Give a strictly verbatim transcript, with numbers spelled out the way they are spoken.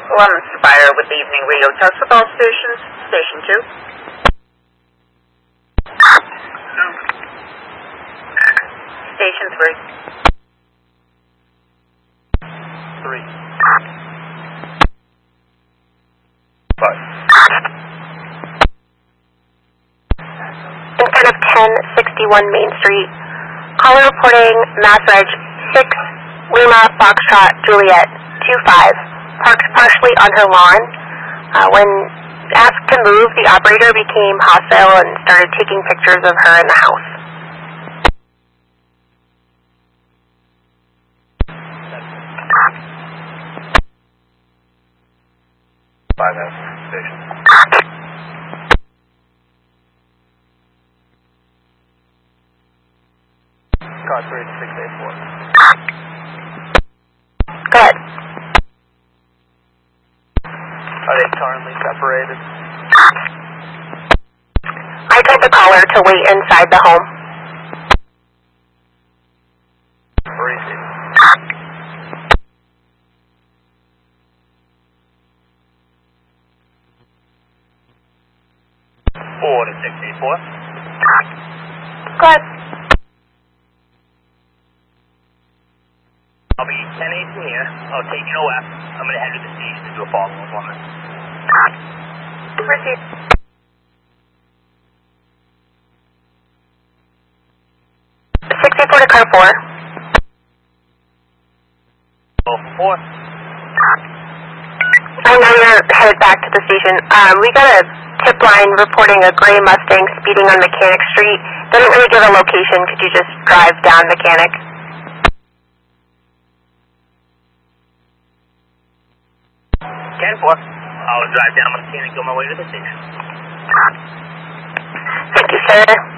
One Spire with evening radio test with all stations. Station two. Station three. Three. Five. In front of ten sixty-one Main Street. Caller reporting Mass Reg six Lima Foxtrot Juliet two five. Parked partially on her lawn. Uh, when asked to move, the operator became hostile and started taking pictures of her in the house. Five minutes. Station. Car three six eight four. Go ahead. Are they currently separated? I told the caller to wait inside the home. Receive. Four to six eight four. Go ahead. I'll be ten eighteen here. I'll take you west. I'm going to head to the station to do a follow-up on this. Receive. sixty-four to car four. Oh, four. I know you're headed back to the station. Um, we got a tip line reporting a gray Mustang speeding on Mechanic Street. They didn't really give a location. Could you just drive down Mechanic? ten four. I'll drive down Mechanic on my way to the station. Thank you, sir.